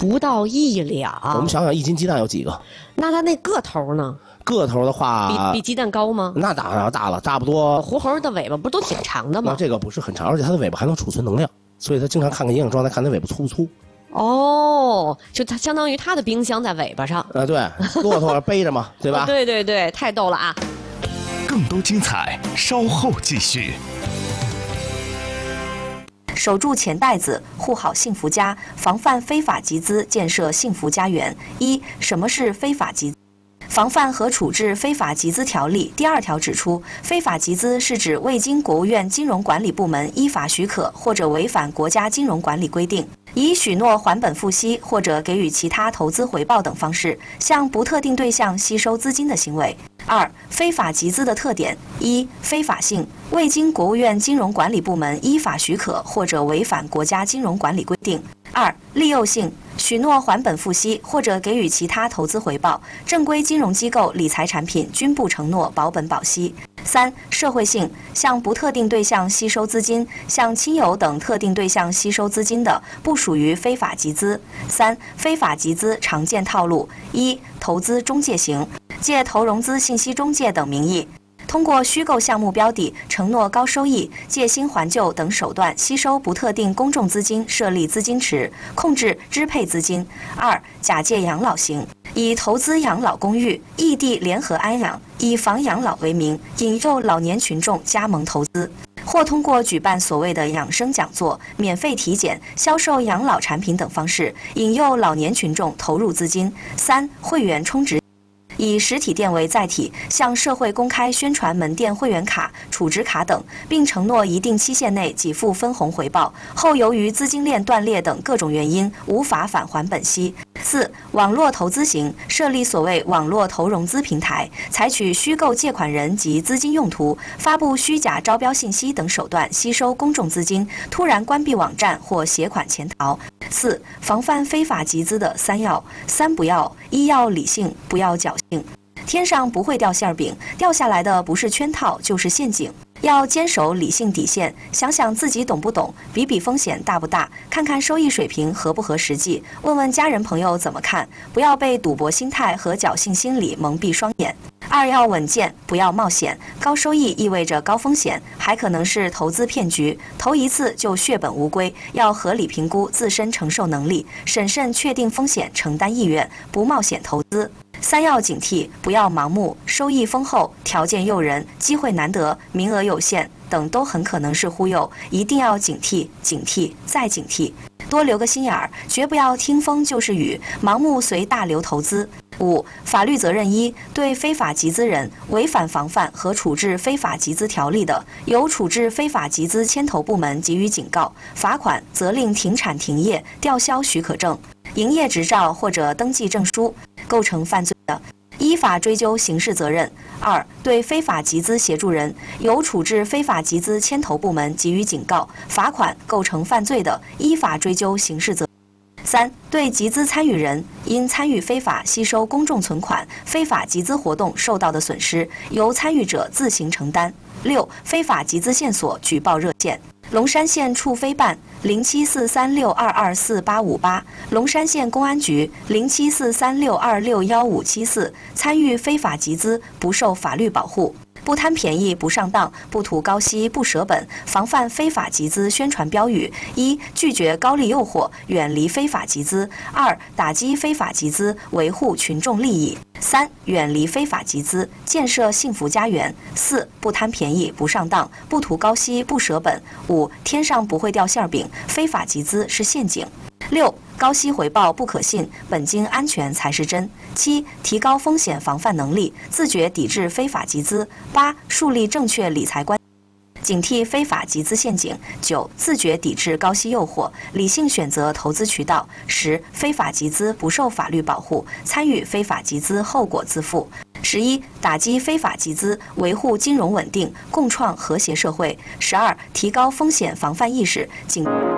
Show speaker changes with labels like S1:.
S1: 不到1两。
S2: 我们想想，1斤鸡蛋有几个？
S1: 那它那个头呢？
S2: 个头的话，
S1: 比鸡蛋高吗？
S2: 那当然大了，差不多。
S1: 狐猴的尾巴不都挺长的吗？
S2: 那这个不是很长，而且它的尾巴还能储存能量，所以它经常看看营养状态，看它尾巴粗不粗。
S1: 哦，就它相当于它的冰箱在尾巴上。
S2: 对，骆驼背着嘛，对吧？
S1: 对对对，太逗了啊！
S3: 更多精彩，稍后继续。
S4: 守住钱袋子，护好幸福家，防范非法集资，建设幸福家园。什么是非法集资？防范和处置非法集资条例第2条指出，非法集资是指未经国务院金融管理部门依法许可或者违反国家金融管理规定，以许诺还本付息或者给予其他投资回报等方式，向不特定对象吸收资金的行为。非法集资的特点：非法性，未经国务院金融管理部门依法许可或者违反国家金融管理规定；利诱性，许诺还本付息或者给予其他投资回报，正规金融机构理财产品均不承诺保本保息。社会性，向不特定对象吸收资金，向亲友等特定对象吸收资金的，不属于非法集资。非法集资常见套路：投资中介型，借投融资信息中介等名义，通过虚构项目标的、承诺高收益、借新还旧等手段吸收不特定公众资金，设立资金池，控制支配资金。假借养老型，以投资养老公寓、异地联合安养、以房养老为名，引诱老年群众加盟投资，或通过举办所谓的养生讲座、免费体检、销售养老产品等方式，引诱老年群众投入资金。会员充值，以实体店为载体，向社会公开宣传门店会员卡、储值卡等，并承诺一定期限内给付分红回报，后由于资金链断裂等各种原因，无法返还本息。网络投资型，设立所谓网络投融资平台，采取虚构借款人及资金用途，发布虚假招标信息等手段吸收公众资金，突然关闭网站或携款潜逃。防范非法集资的3要：3不要，要理性，不要侥幸。天上不会掉馅饼，掉下来的不是圈套就是陷阱。要坚守理性底线，想想自己懂不懂，比比风险大不大，看看收益水平合不合实际，问问家人朋友怎么看，不要被赌博心态和侥幸心理蒙蔽双眼。要稳健，不要冒险，高收益意味着高风险，还可能是投资骗局，投一次就血本无归，要合理评估自身承受能力，审慎确定风险承担意愿，不冒险投资。要警惕，不要盲目，收益丰厚、条件诱人、机会难得、名额有限等都很可能是忽悠，一定要警惕、警惕再警惕，多留个心眼儿，绝不要听风就是雨，盲目随大流投资。法律责任对非法集资人违反防范和处置非法集资条例的，由处置非法集资牵头部门给予警告、罚款、责令停产停业、吊销许可证、营业执照或者登记证书，构成犯罪的，依法追究刑事责任。对非法集资协助人，由处置非法集资牵头部门给予警告、罚款，构成犯罪的，依法追究刑事责任。对集资参与人，因参与非法吸收公众存款、非法集资活动受到的损失，由参与者自行承担。非法集资线索举报热线：龙山县处非办0743622488，龙山县公安局074362617574。参与非法集资不受法律保护，不贪便宜不上当，不图高息不舍本，防范非法集资宣传标语：拒绝高利诱惑，远离非法集资；打击非法集资，维护群众利益；远离非法集资，建设幸福家园；不贪便宜不上当，不图高息不舍本；天上不会掉馅饼，非法集资是陷阱；高息回报不可信，本金安全才是真；提高风险防范能力，自觉抵制非法集资；树立正确理财观，警惕非法集资陷阱；自觉抵制高息诱惑，理性选择投资渠道；非法集资不受法律保护，参与非法集资后果自负；打击非法集资，维护金融稳定，共创和谐社会；提高风险防范意识，警。